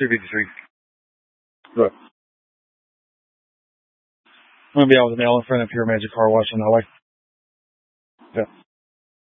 253. Right. I'm going to be out with the mail in front of Pure Magic Car Wash on the highway. Yeah.